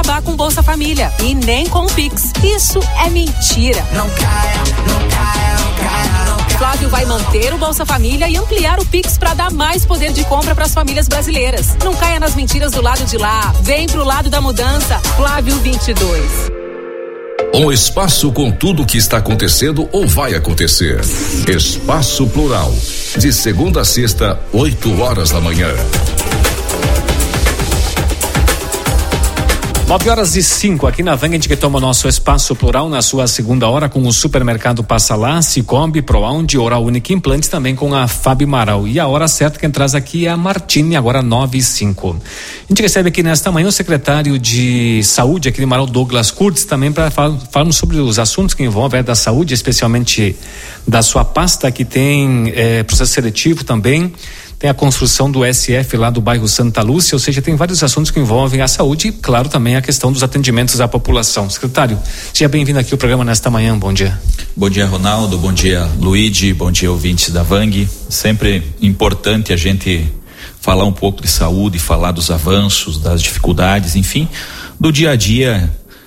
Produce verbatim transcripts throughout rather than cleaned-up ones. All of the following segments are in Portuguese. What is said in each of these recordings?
acabar com Bolsa Família e nem com o Pix. Isso é mentira. Não caia, não caia, não caia, não caia. Flávio vai manter o Bolsa Família e ampliar o Pix para dar mais poder de compra para as famílias brasileiras. Não caia nas mentiras do lado de lá. Vem pro lado da mudança. Flávio vinte e dois. Um espaço com tudo o que está acontecendo ou vai acontecer. Espaço Plural. De segunda a sexta, oito horas da manhã. nove horas e cinco aqui na Vang, a gente que toma o nosso Espaço Plural na sua segunda hora com o Supermercado Passa Lá, Cicobi, Proaund, Oral Unique Implantes, também com a Fábio Maral. E a hora certa quem traz aqui é a Martini, agora nove e cinco. A gente recebe aqui nesta manhã o secretário de Saúde aqui de Marau, Douglas Kurtz, também para falar, falarmos sobre os assuntos que envolvem a área da saúde, especialmente da sua pasta, que tem eh, processo seletivo também. Tem a construção do S F lá do bairro Santa Lúcia, ou seja, tem vários assuntos que envolvem a saúde e, claro, também a questão dos atendimentos à população. Secretário, seja bem-vindo aqui ao programa nesta manhã, bom dia. Bom dia, Ronaldo, bom dia, Luigi, bom dia, ouvintes da Vang. Sempre importante a gente falar um pouco de saúde, falar dos avanços, das dificuldades, enfim, do dia a dia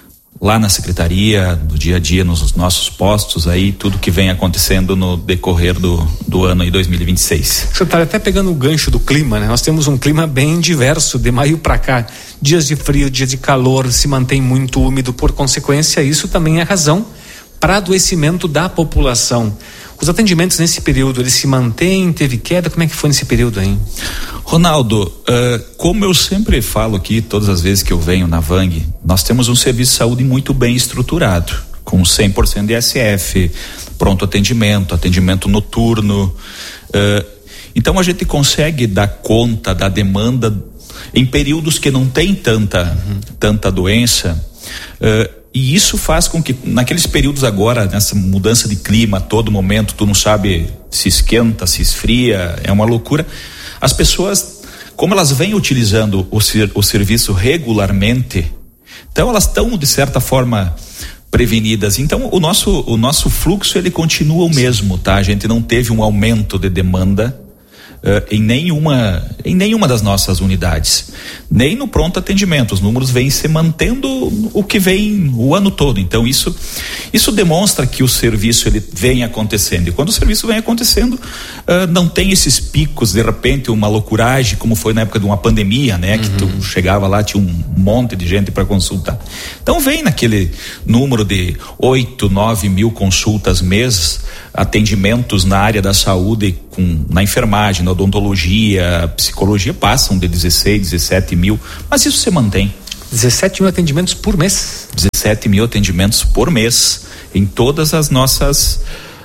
lá na secretaria, do dia a dia nos nossos postos aí, tudo que vem acontecendo no decorrer do, do ano aí dois mil e vinte e seis. Secretário, até pegando o gancho do clima, né? Nós temos um clima bem diverso, de maio para cá, dias de frio, dias de calor, se mantém muito úmido, por consequência, isso também é razão para adoecimento da população. Os atendimentos nesse período, eles se mantêm, teve queda, como é que foi nesse período aí? Ronaldo, uh, como eu sempre falo aqui, todas as vezes que eu venho na Vang, nós temos um serviço de saúde muito bem estruturado, com cem por cento de S F, pronto atendimento, atendimento noturno, uh, então a gente consegue dar conta da demanda em períodos que não tem tanta, uhum. tanta doença, uh, e isso faz com que naqueles períodos agora, nessa mudança de clima a todo momento, tu não sabe se esquenta, se esfria, é uma loucura. As pessoas, como elas vêm utilizando o, ser, o serviço regularmente, então elas estão de certa forma prevenidas. Então o nosso, o nosso fluxo ele continua o mesmo, tá? A gente não teve um aumento de demanda Uh, em nenhuma em nenhuma das nossas unidades, nem no pronto atendimento. Os números vêm se mantendo o que vem o ano todo. Então isso isso demonstra que o serviço ele vem acontecendo, e quando o serviço vem acontecendo, uh, não tem esses picos, de repente uma loucuragem como foi na época de uma pandemia, né? Uhum. Que tu chegava lá, tinha um monte de gente para consultar. Então vem naquele número de oito, nove mil consultas mês, atendimentos na área da saúde, com, na enfermagem, na odontologia, psicologia, passam de dezesseis, dezessete mil, mas isso se mantém. dezessete mil atendimentos por mês? dezessete mil atendimentos por mês, em todas as nossas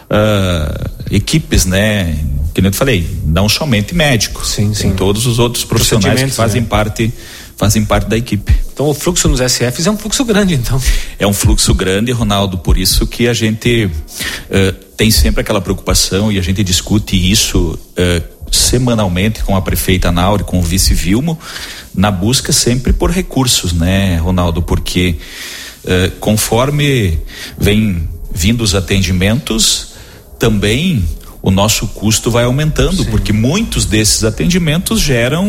uh, equipes, né? Que nem eu te falei, não somente médicos, sim, sim. Tem todos os outros profissionais que fazem, né? parte, fazem parte da equipe. Então o fluxo nos S Fs é um fluxo grande, então. É um fluxo grande, Ronaldo, por isso que a gente uh, tem sempre aquela preocupação, e a gente discute isso uh, semanalmente com a prefeita Nauri, com o vice Vilmo, na busca sempre por recursos, né, Ronaldo? Porque uh, conforme vem vindo os atendimentos, também o nosso custo vai aumentando. Sim. Porque muitos desses atendimentos geram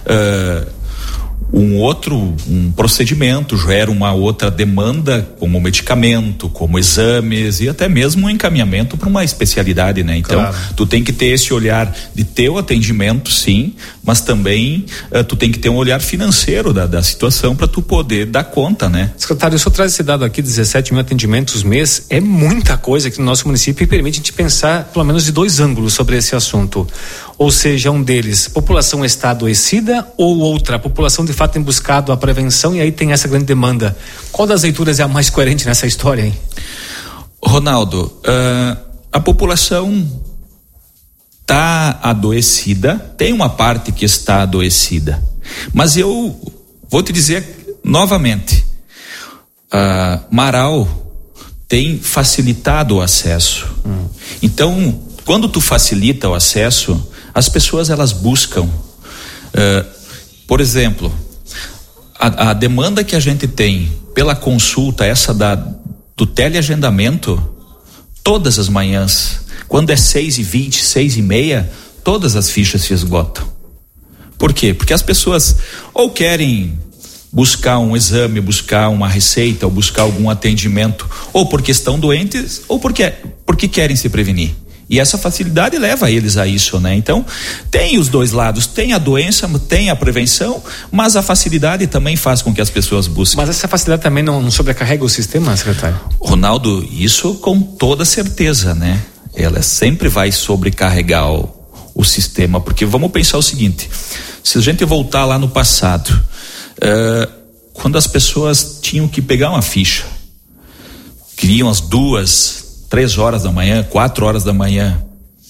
uh, um outro um procedimento, gera uma outra demanda, como medicamento, como exames e até mesmo um encaminhamento para uma especialidade, né? Então, claro, tu tem que ter esse olhar de teu atendimento, sim, mas também uh, tu tem que ter um olhar financeiro da, da situação para tu poder dar conta, né? Secretário, o senhor traz esse dado aqui, dezessete mil atendimentos mês, é muita coisa aqui no nosso município e permite a gente pensar pelo menos de dois ângulos sobre esse assunto. Ou seja, um deles, população está adoecida, ou outra, a população de fato tem buscado a prevenção e aí tem essa grande demanda. Qual das leituras é a mais coerente nessa história, hein? Ronaldo, uh, a população está adoecida, tem uma parte que está adoecida, mas eu vou te dizer novamente, uh, Marau tem facilitado o acesso. Hum. Então, quando tu facilita o acesso, as pessoas elas buscam, uh, por exemplo, a, a demanda que a gente tem pela consulta, essa da, do teleagendamento, todas as manhãs, quando é seis e vinte, seis e meia, todas as fichas se esgotam. Por quê? Porque as pessoas ou querem buscar um exame, buscar uma receita ou buscar algum atendimento, ou porque estão doentes ou porque, porque querem se prevenir. E essa facilidade leva eles a isso, né? Então, tem os dois lados, tem a doença, tem a prevenção, mas a facilidade também faz com que as pessoas busquem. Mas essa facilidade também não, não sobrecarrega o sistema, secretário? Ronaldo, isso com toda certeza, né? Ela sempre vai sobrecarregar o, o sistema, porque vamos pensar o seguinte, se a gente voltar lá no passado, uh, quando as pessoas tinham que pegar uma ficha, queriam as duas, três horas da manhã, quatro horas da manhã,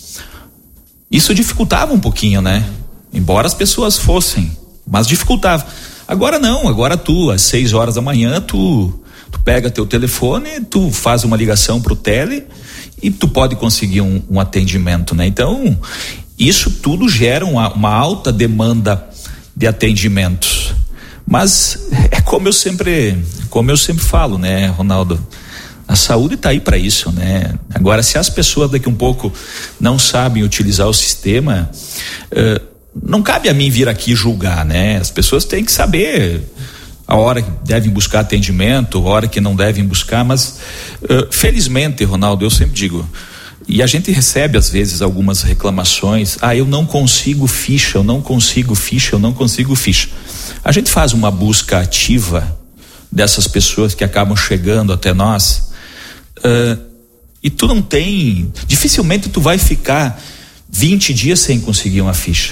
isso dificultava um pouquinho, né? Embora as pessoas fossem, mas dificultava. Agora não, agora tu, às seis horas da manhã, tu, tu pega teu telefone, tu faz uma ligação pro tele e tu pode conseguir um, um atendimento, né? Então, isso tudo gera uma, uma alta demanda de atendimentos. Mas é como eu sempre, como eu sempre falo, né, Ronaldo? A saúde está aí para isso, né? Agora, se as pessoas daqui um pouco não sabem utilizar o sistema, uh, não cabe a mim vir aqui julgar, né? As pessoas têm que saber a hora que devem buscar atendimento, a hora que não devem buscar, mas uh, felizmente, Ronaldo, eu sempre digo, e a gente recebe às vezes algumas reclamações, ah, eu não consigo ficha, eu não consigo ficha, eu não consigo ficha. A gente faz uma busca ativa dessas pessoas que acabam chegando até nós. Uh, e tu não tem, dificilmente tu vai ficar vinte dias sem conseguir uma ficha.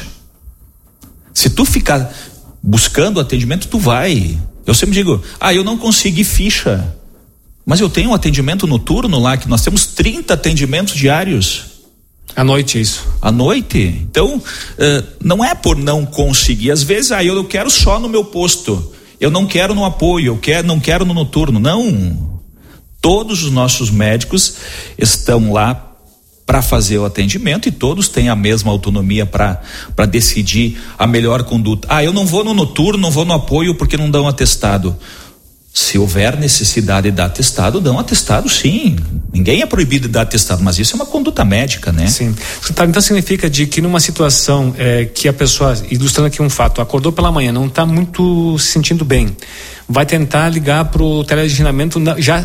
Se tu ficar buscando atendimento, tu vai. Eu sempre digo, ah, eu não consegui ficha, mas eu tenho um atendimento noturno lá, que nós temos trinta atendimentos diários. À noite, isso. À noite. Então, uh, não é por não conseguir. Às vezes, ah, eu quero só no meu posto, eu não quero no apoio, eu quero, não quero no noturno. Não. Todos os nossos médicos estão lá para fazer o atendimento e todos têm a mesma autonomia para para decidir a melhor conduta. Ah, eu não vou no noturno, não vou no apoio porque não dão atestado. Se houver necessidade de dar atestado, dão atestado sim. Ninguém é proibido de dar atestado, mas isso é uma conduta médica, né? Sim. Então significa de que numa situação é, que a pessoa, ilustrando aqui um fato, acordou pela manhã, não está muito se sentindo bem, vai tentar ligar para o teleagendamento, já,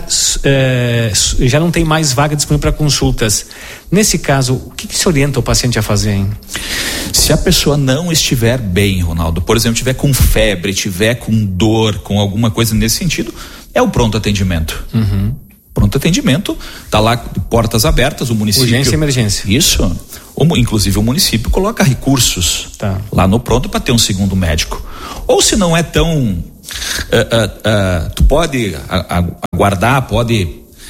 é, já não tem mais vaga disponível para consultas. Nesse caso, o que, que se orienta o paciente a fazer, hein? Se a pessoa não estiver bem, Ronaldo, por exemplo, estiver com febre, estiver com dor, com alguma coisa nesse sentido, é o pronto atendimento. Uhum. Pronto atendimento, tá lá, portas abertas, o município. Urgência e emergência. Isso. O, inclusive o município coloca recursos tá. lá no pronto para ter um segundo médico. Ou se não é tão. Uh, uh, uh, tu pode aguardar, pode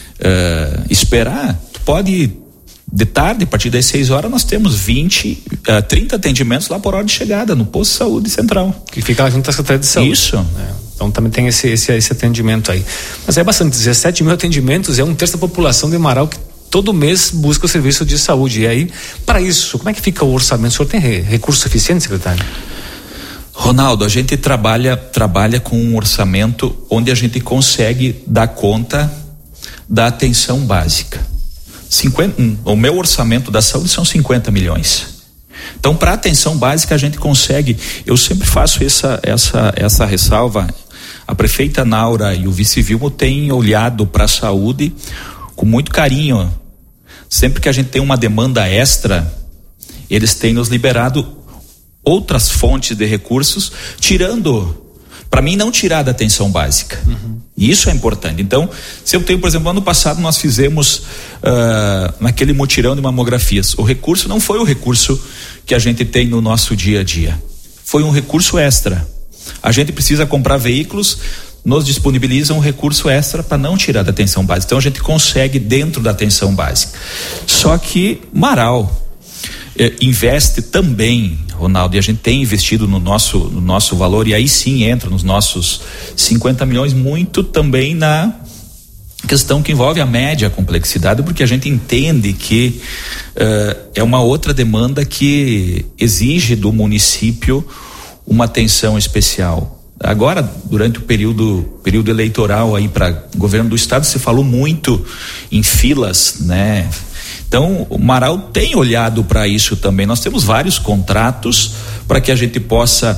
uh, esperar, tu pode. De tarde, a partir das seis horas, nós temos vinte, uh, trinta atendimentos lá por hora de chegada, no posto de saúde central. Que fica lá junto à Secretaria de Saúde. Isso. É, então também tem esse, esse, esse atendimento aí. Mas é bastante, dezessete mil atendimentos, é um terço da população de Marau que todo mês busca o serviço de saúde. E aí, para isso, como é que fica o orçamento? O senhor tem recurso suficiente, secretário? Ronaldo, a gente trabalha, trabalha com um orçamento onde a gente consegue dar conta da atenção básica. cinquenta, o meu orçamento da saúde são cinquenta milhões. Então, para atenção básica a gente consegue, eu sempre faço essa, essa, essa ressalva. A prefeita Naura e o vice Vilmo têm olhado para a saúde com muito carinho. Sempre que a gente tem uma demanda extra, eles têm nos liberado outras fontes de recursos, tirando, para mim não tirar da atenção básica. Uhum. E isso é importante. Então, se eu tenho, por exemplo, ano passado nós fizemos uh, naquele mutirão de mamografias, o recurso não foi o recurso que a gente tem no nosso dia a dia, foi um recurso extra. A gente precisa comprar veículos, nos disponibilizam um recurso extra para não tirar da atenção básica. Então a gente consegue dentro da atenção básica. Só que Marau eh, investe também, Ronaldo, e a gente tem investido no nosso, no nosso valor, e aí sim entra nos nossos cinquenta milhões, muito também na questão que envolve a média complexidade, porque a gente entende que uh, é uma outra demanda que exige do município uma atenção especial. Agora, durante o período, período eleitoral aí para governo do estado, se falou muito em filas, né? Então, o Marau tem olhado para isso também. Nós temos vários contratos para que a gente possa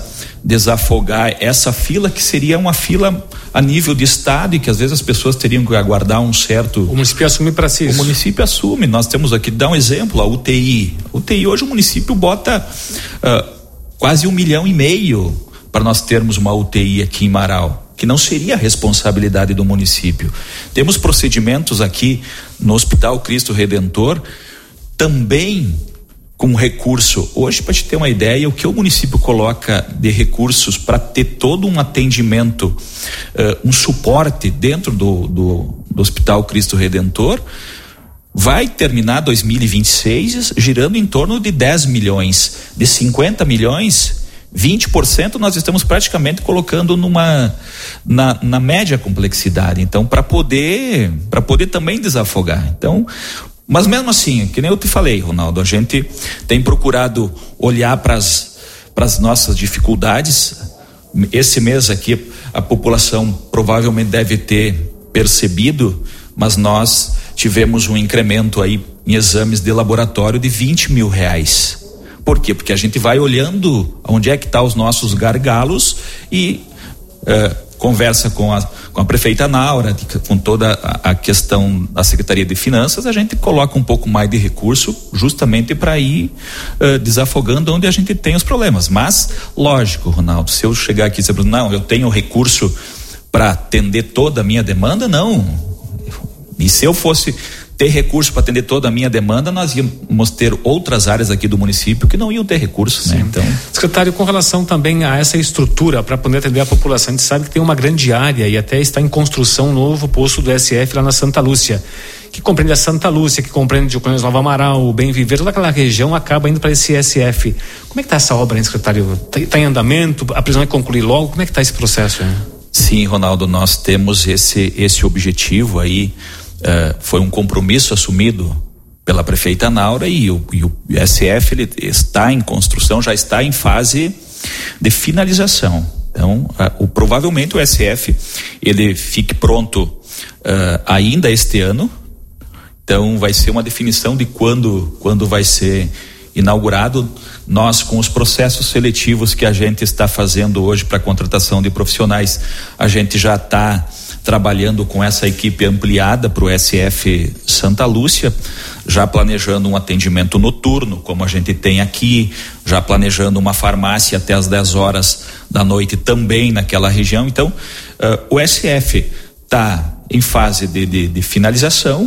desafogar essa fila, que seria uma fila a nível de estado e que às vezes as pessoas teriam que aguardar um certo... O município assume para si isso. O município assume. Nós temos aqui, dá um exemplo, a U T I. U T I hoje o município bota uh, quase um milhão e meio para nós termos uma U T I aqui em Marau, que não seria a responsabilidade do município. Temos procedimentos aqui no Hospital Cristo Redentor, também com recurso. Hoje, para te ter uma ideia, o que o município coloca de recursos para ter todo um atendimento, uh, um suporte dentro do, do, do Hospital Cristo Redentor, vai terminar dois mil e vinte e seis girando em torno de dez milhões. De cinquenta milhões, vinte por cento nós estamos praticamente colocando numa na, na média complexidade. Então, para poder para poder também desafogar. Então, mas mesmo assim, que nem eu te falei, Ronaldo, a gente tem procurado olhar para as nossas dificuldades. Esse mês aqui a população provavelmente deve ter percebido, mas nós tivemos um incremento aí em exames de laboratório de vinte mil reais. Por quê? Porque a gente vai olhando onde é que tá os nossos gargalos e uh, conversa com a, com a prefeita Naura, com toda a, a questão da Secretaria de Finanças, a gente coloca um pouco mais de recurso justamente para ir uh, desafogando onde a gente tem os problemas. Mas, lógico, Ronaldo, se eu chegar aqui e dizer, não, eu tenho recurso para atender toda a minha demanda, não. E se eu fosse ter recurso para atender toda a minha demanda, nós íamos ter outras áreas aqui do município que não iam ter recursos, né? Então, secretário, com relação também a essa estrutura para poder atender a população, a gente sabe que tem uma grande área e até está em construção um novo posto do S F lá na Santa Lúcia, que compreende a Santa Lúcia, que compreende o Cunhas Nova Amaral, o Bem Viver, toda aquela região acaba indo para esse S F. Como é que está essa obra, hein, secretário? Está em andamento? A prisão é concluir logo? Como é que está esse processo, hein? Sim, Ronaldo, nós temos esse esse objetivo aí. Uh, foi um compromisso assumido pela prefeita Naura e o, e o S F ele está em construção, já está em fase de finalização. Então, uh, o, provavelmente o S F ele fique pronto uh, ainda este ano. Então, vai ser uma definição de quando, quando vai ser inaugurado. Nós, com os processos seletivos que a gente está fazendo hoje para contratação de profissionais, a gente já está trabalhando com essa equipe ampliada para o S F Santa Lúcia, já planejando um atendimento noturno, como a gente tem aqui, já planejando uma farmácia até as dez horas da noite também naquela região. Então, uh, o S F está em fase de, de, de finalização,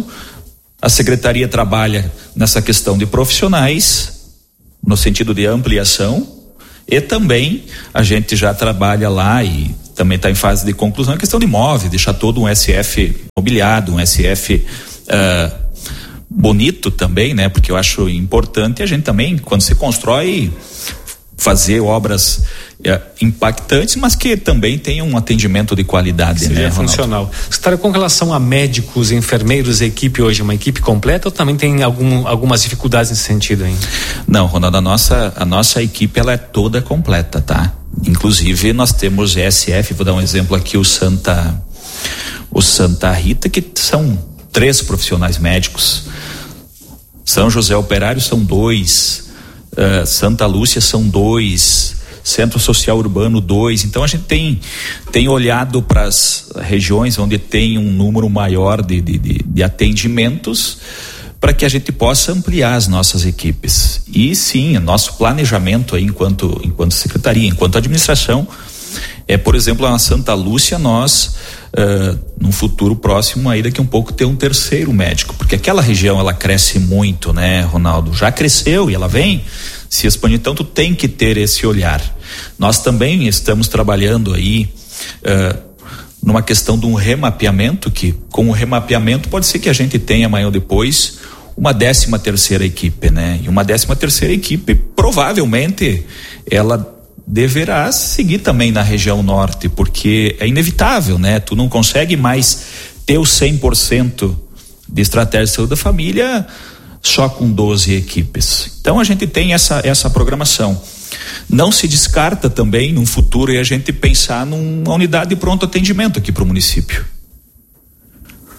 a secretaria trabalha nessa questão de profissionais, no sentido de ampliação, e também a gente já trabalha lá e também está em fase de conclusão a questão de imóveis, deixar todo um S F mobiliado, um S F uh, bonito também, né? Porque eu acho importante a gente também, quando se constrói, fazer obras uh, impactantes, mas que também tenham um atendimento de qualidade, seja, né, funcional. Secretário, com relação a médicos, enfermeiros, a equipe hoje, uma equipe completa ou também tem algum, algumas dificuldades nesse sentido aí? Não, Ronaldo, a nossa, a nossa equipe ela é toda completa, tá? Inclusive nós temos S F, vou dar um exemplo aqui, o Santa o Santa Rita, que são três profissionais médicos, São José Operário são dois, uh, Santa Lúcia são dois, Centro Social Urbano dois. Então a gente tem tem olhado para as regiões onde tem um número maior de, de, de, de atendimentos, para que a gente possa ampliar as nossas equipes. E sim, nosso planejamento aí enquanto, enquanto secretaria, enquanto administração, é, por exemplo, na Santa Lúcia, nós, uh, num futuro próximo, aí daqui a um pouco, ter um terceiro médico, porque aquela região, ela cresce muito, né, Ronaldo? Já cresceu e ela vem se expandir, então tu tem que ter esse olhar. Nós também estamos trabalhando aí, uh, numa questão de um remapeamento, que com o remapeamento pode ser que a gente tenha amanhã ou depois uma décima terceira equipe, né? E uma décima terceira equipe provavelmente ela deverá seguir também na região norte, porque é inevitável, né? Tu não consegue mais ter o cem por cento de estratégia de saúde da família só com doze equipes. Então a gente tem essa, essa programação. Não se descarta também num futuro e a gente pensar numa unidade de pronto atendimento aqui para o município.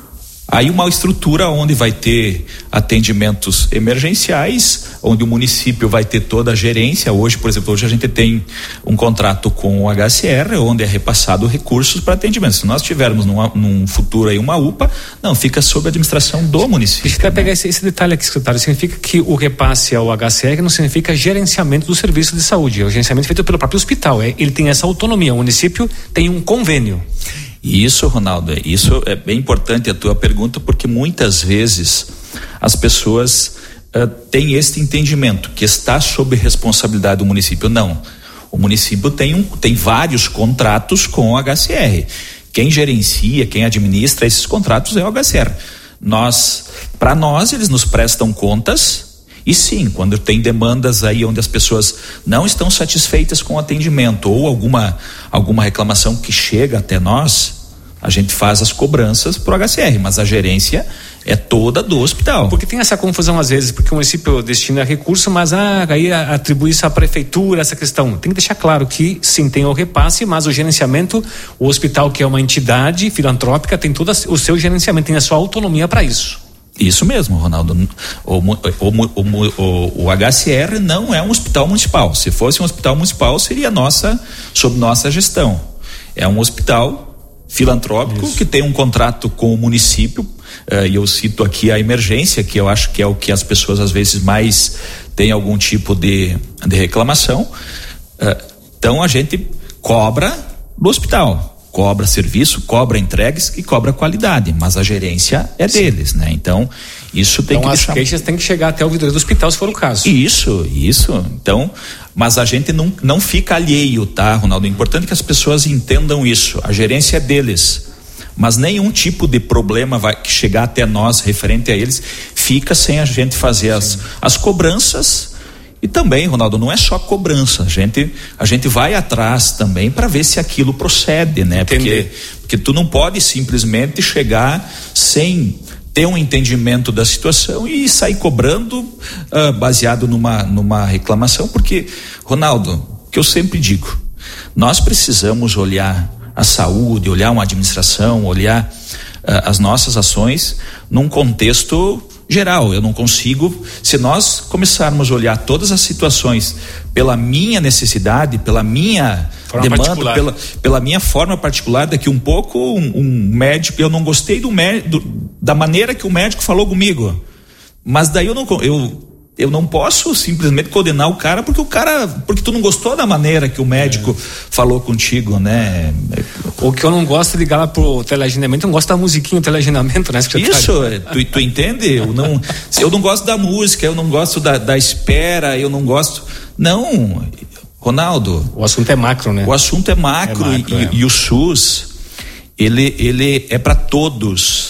Aí uma estrutura onde vai ter atendimentos emergenciais, onde o município vai ter toda a gerência. Hoje, por exemplo, hoje a gente tem um contrato com o H C R, onde é repassado recursos para atendimento. Se nós tivermos numa, num futuro aí uma U P A, não, fica sob a administração do município. Deixa eu até né? pegar esse, esse detalhe aqui, secretário. Significa que o repasse ao H C R não significa gerenciamento do serviço de saúde, é o gerenciamento feito pelo próprio hospital. É, ele tem essa autonomia, o município tem um convênio. Isso, Ronaldo, isso é bem importante a tua pergunta, porque muitas vezes as pessoas uh, têm este entendimento que está sob responsabilidade do município. Não, o município tem, um, tem vários contratos com o H C R. Quem gerencia, quem administra esses contratos é o H C R. Nós, para nós, eles nos prestam contas. E sim, quando tem demandas aí onde as pessoas não estão satisfeitas com o atendimento ou alguma, alguma reclamação que chega até nós, a gente faz as cobranças pro H C R, mas a gerência é toda do hospital. Porque tem essa confusão às vezes, porque o município destina recurso, mas ah, aí atribui isso à prefeitura, essa questão. Tem que deixar claro que sim, tem o repasse, mas o gerenciamento, o hospital, que é uma entidade filantrópica, tem todo o seu gerenciamento, tem a sua autonomia para isso. Isso mesmo, Ronaldo. O, o, o, o, o H C R não é um hospital municipal. Se fosse um hospital municipal, seria nossa, sob nossa gestão. É um hospital filantrópico. Isso. Que tem um contrato com o município, uh, e eu cito aqui a emergência, que eu acho que é o que as pessoas às vezes mais têm algum tipo de, de reclamação. Uh, então a gente cobra do hospital. Cobra serviço, cobra entregues e cobra qualidade, mas a gerência é Sim. deles, né? Então, isso tem então, que as deixar... queixas têm que chegar até o ouvidoria do hospital, se for o caso. Isso, isso. Então, mas a gente não, não fica alheio, tá, Ronaldo? É importante que as pessoas entendam isso. A gerência é deles, mas nenhum tipo de problema vai chegar até nós referente a eles, fica sem a gente fazer as, as cobranças. E também, Ronaldo, não é só cobrança, a gente, a gente vai atrás também para ver se aquilo procede, né? Porque, porque tu não pode simplesmente chegar sem ter um entendimento da situação e sair cobrando uh, baseado numa, numa reclamação, porque, Ronaldo, o que eu sempre digo, nós precisamos olhar a saúde, olhar uma administração, olhar uh, as nossas ações num contexto geral. Eu não consigo, se nós começarmos a olhar todas as situações pela minha necessidade, pela minha forma demanda, pela, pela minha forma particular, daqui um pouco um, um médico, eu não gostei do médico, da maneira que o médico falou comigo, mas daí eu não eu eu não posso simplesmente condenar o cara porque o cara, porque tu não gostou da maneira que o médico é. falou contigo, né? O que eu não gosto de ligar lá pro teleagendamento, eu não gosto da musiquinha do teleagendamento, né, secretário? Isso, tu, tu entende? Eu não, eu não gosto da música, eu não gosto da, da espera, eu não gosto, não, Ronaldo. O assunto é macro, né? O assunto é macro, é macro e, é. e o SUS, ele, ele é para todos.